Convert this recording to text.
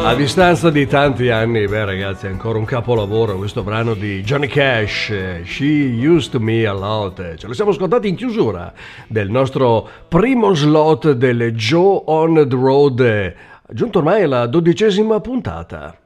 A distanza di tanti anni, beh ragazzi, è ancora un capolavoro questo brano di Johnny Cash, She Used Me a Lot. Ce lo siamo ascoltati in chiusura del nostro primo slot del Joe on the Road, giunto ormai alla 12ª puntata.